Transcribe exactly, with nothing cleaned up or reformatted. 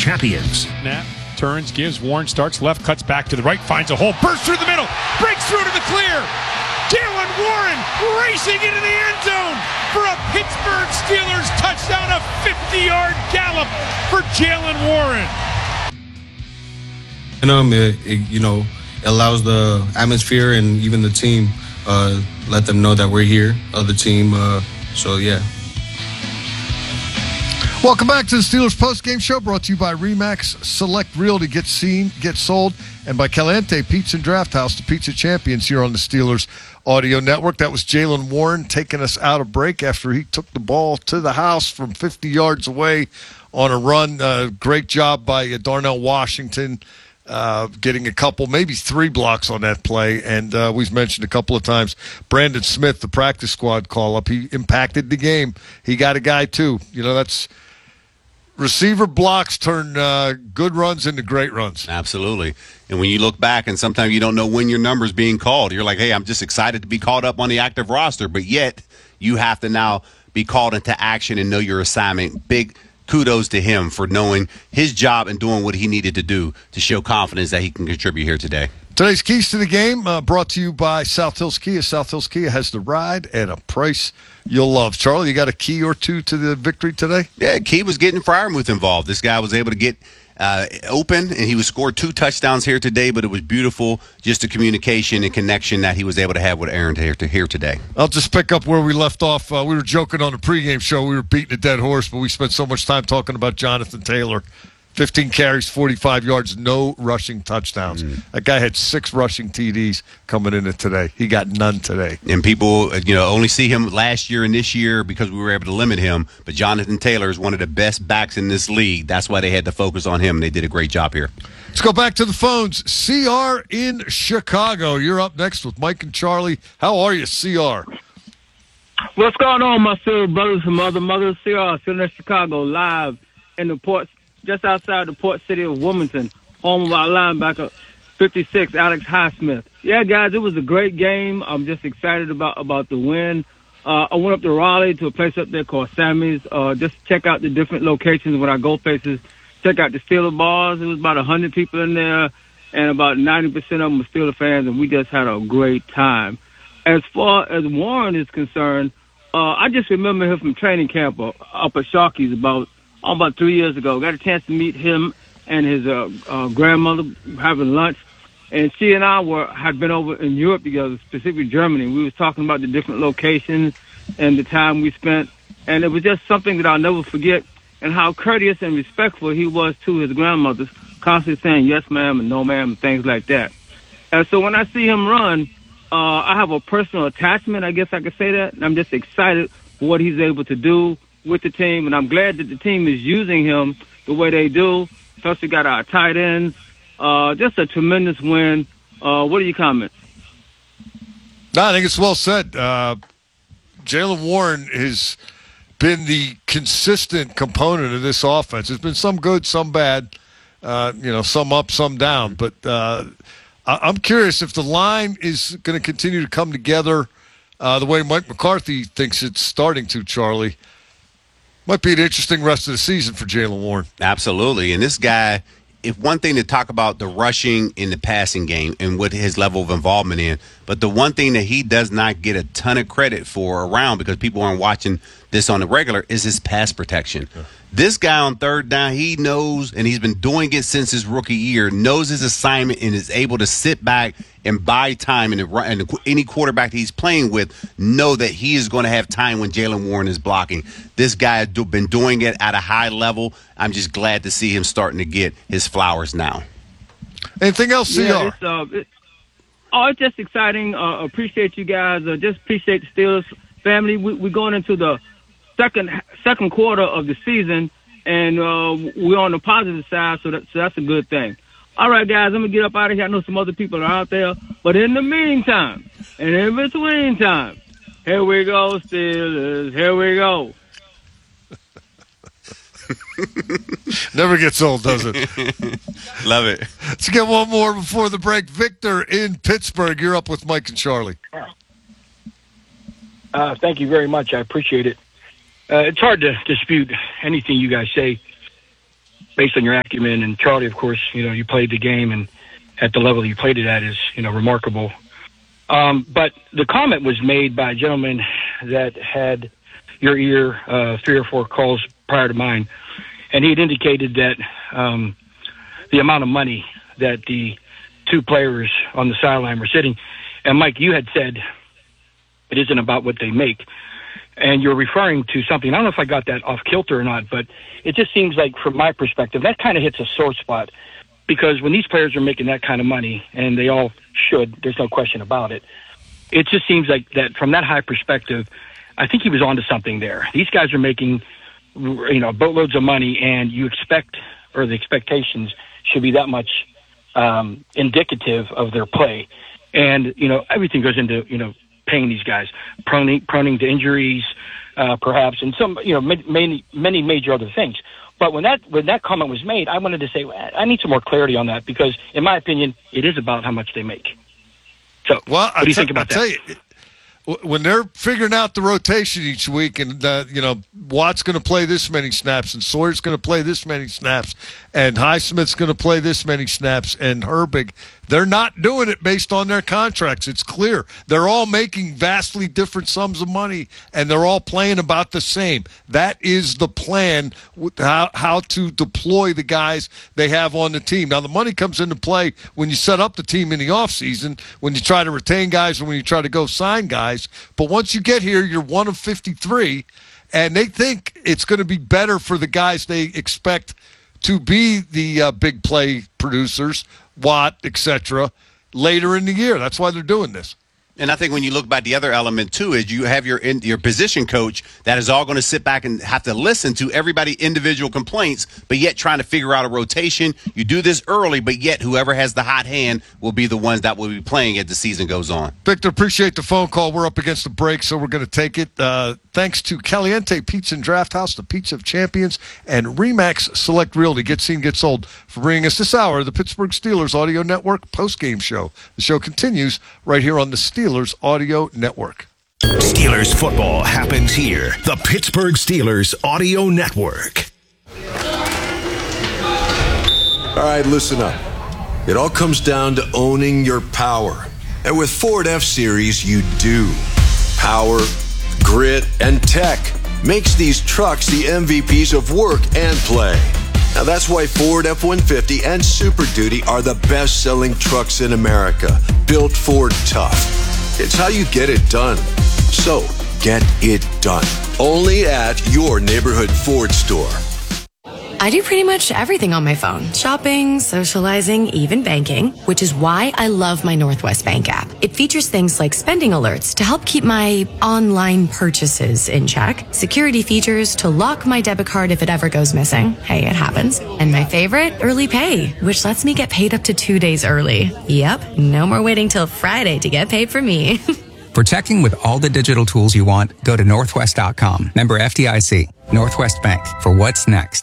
champions. Snap, turns, gives, Warren starts left, cuts back to the right, finds a hole, bursts through the middle, breaks through to the clear. Jaylen Warren racing into the end zone for a Pittsburgh Steelers touchdown, a fifty-yard gallop for Jaylen Warren. And um, it, it, you know, it allows the atmosphere and even the team uh, let them know that we're here, other team. Uh, so yeah. Welcome back to the Steelers Post-Game Show, brought to you by RE/MAX Select Realty. Get seen, get sold, and by Caliente Pizza and Draft House, the pizza champions here on the Steelers Audio Network. That was Jaylen Warren taking us out of break after he took the ball to the house from fifty yards away on a run. Uh, great job by uh, Darnell Washington, uh, getting a couple, maybe three blocks on that play. And uh, we've mentioned a couple of times, Brandon Smith, the practice squad call-up, he impacted the game. He got a guy, too. You know, that's – receiver blocks turn uh, good runs into great runs. Absolutely. And when you look back and sometimes you don't know when your number's being called, you're like, hey, I'm just excited to be called up on the active roster. But yet you have to now be called into action and know your assignment. Big kudos to him for knowing his job and doing what he needed to do to show confidence that he can contribute here today. Today's Keys to the Game uh, brought to you by South Hills Kia. South Hills Kia has the ride at a price you'll love. Charlie, you got a key or two to the victory today? Yeah, Key was getting Freiermuth involved. This guy was able to get uh, open, and he was scored two touchdowns here today, but it was beautiful, just the communication and connection that he was able to have with Aaron here, to here today. I'll just pick up where we left off. Uh, we were joking on the pregame show. We were beating a dead horse, but we spent so much time talking about Jonathan Taylor. fifteen carries, forty-five yards, no rushing touchdowns. Mm. That guy had six rushing T Ds coming into today. He got none today. And people, you know, only see him last year and this year because we were able to limit him. But Jonathan Taylor is one of the best backs in this league. That's why they had to focus on him, and they did a great job here. Let's go back to the phones. C R in Chicago. You're up next with Mike and Charlie. How are you, C R? What's going on, my Steelers brothers and mother mothers? C R, still in Chicago, live in the port, just outside the port city of Wilmington, home of our linebacker, fifty-six, Alex Highsmith. Yeah, guys, it was a great game. I'm just excited about, about the win. Uh, I went up to Raleigh to a place up there called Sammy's, uh, just to check out the different locations when I go places, check out the Steeler bars. It was about one hundred people in there, and about ninety percent of them were Steeler fans, and we just had a great time. As far as Warren is concerned, uh, I just remember him from training camp up at Sharky's about about three years ago. Got a chance to meet him and his uh, uh, grandmother having lunch. And she and I were had been over in Europe together, specifically Germany. We was talking about the different locations and the time we spent. And it was just something that I'll never forget, and how courteous and respectful he was to his grandmothers, constantly saying yes, ma'am, and no, ma'am, and things like that. And so when I see him run, uh, I have a personal attachment, I guess I could say that. And I'm just excited for what he's able to do with the team, and I'm glad that the team is using him the way they do. Plus, we got our tight ends. Uh, just a tremendous win. Uh, what are your comments? No, I think it's well said. Uh, Jaylen Warren has been the consistent component of this offense. There's been some good, some bad, uh, you know, some up, some down. But uh, I- I'm curious if the line is going to continue to come together uh, the way Mike McCarthy thinks it's starting to, Charlie. Might be an interesting rest of the season for Jaylen Warren. Absolutely. And this guy, if one thing to talk about the rushing in the passing game and what his level of involvement in, but the one thing that he does not get a ton of credit for around, because people aren't watching this on the regular, is his pass protection. Yeah. This guy on third down, he knows, and he's been doing it since his rookie year, knows his assignment and is able to sit back and buy time. And, and any quarterback that he's playing with know that he is going to have time when Jaylen Warren is blocking. This guy has been doing it at a high level. I'm just glad to see him starting to get his flowers now. Anything else, C R? Yeah, it's, uh, it, oh, it's just exciting. Uh, appreciate you guys. Uh, just appreciate the Steelers family. We, we're going into the second second quarter of the season, and uh, we're on the positive side, so, that, so that's a good thing. All right, guys, I'm going to get up out of here. I know some other people are out there. But in the meantime, and in between time, here we go, Steelers. Here we go. Never gets old, does it? Love it. Let's get one more before the break. Victor in Pittsburgh. You're up with Mike and Charlie. Uh, thank you very much. I appreciate it. Uh, it's hard to dispute anything you guys say. based on your acumen. And Charlie, of course, you know, you played the game, and at the level you played it at is, you know, remarkable. Um, but the comment was made by a gentleman that had your ear uh, three or four calls prior to mine, and he had indicated that um, the amount of money that the two players on the sideline were sitting, and Mike, you had said it isn't about what they make, and you're referring to something. I don't know if I got that off kilter or not, but it just seems like, from my perspective, that kind of hits a sore spot, because when these players are making that kind of money, and they all should, there's no question about it, it just seems like that from that high perspective, I think he was onto something there. These guys are making, you know, boatloads of money, and you expect, or the expectations should be that much um, indicative of their play. And, you know, everything goes into, you know, paying these guys, proning, proning to injuries, uh, perhaps, and some, you know, many, many major other things. But when that when that comment was made, I wanted to say, I need some more clarity on that, because, in my opinion, it is about how much they make. So, well, what do you t- think about I that? Tell you, when they're figuring out the rotation each week, and uh, you know, Watt's going to play this many snaps, and Sawyer's going to play this many snaps, and Highsmith's going to play this many snaps, and Herbig, they're not doing it based on their contracts. It's clear they're all making vastly different sums of money, and they're all playing about the same. That is the plan with how how to deploy the guys they have on the team. Now, the money comes into play when you set up the team in the offseason, when you try to retain guys, and when you try to go sign guys. But once you get here, you're one of fifty-three, and they think it's going to be better for the guys they expect to be the uh, big play producers, Watt, et cetera, later in the year. That's why they're doing this. And I think when you look by the other element, too, is you have your in, your position coach that is all going to sit back and have to listen to everybody individual complaints, but yet trying to figure out a rotation. You do this early, but yet whoever has the hot hand will be the ones that will be playing as the season goes on. Victor, appreciate the phone call. We're up against the break, so we're going to take it. Uh, thanks to Caliente Pizza and Draft House, the Pizza of Champions, and Remax Select Realty. Get seen, get sold, for bringing us this hour of the Pittsburgh Steelers Audio Network postgame show. The show continues right here on the Steelers Steelers Audio Network. Steelers football happens here. The Pittsburgh Steelers Audio Network. All right, listen up. It all comes down to owning your power. And with Ford F-Series, you do. Power, grit, and tech makes these trucks the M V Ps of work and play. Now that's why Ford F one fifty and Super Duty are the best-selling trucks in America. Built Ford tough. It's how you get it done. So, get it done. Only at your neighborhood Ford store. I do pretty much everything on my phone. Shopping, socializing, even banking, which is why I love my Northwest Bank app. It features things like spending alerts to help keep my online purchases in check, security features to lock my debit card if it ever goes missing. Hey, it happens. And my favorite, Early Pay, which lets me get paid up to two days early. Yep, no more waiting till Friday to get paid for me. For checking with all the digital tools you want, go to northwest dot com. Member F D I C. Northwest Bank. For what's next.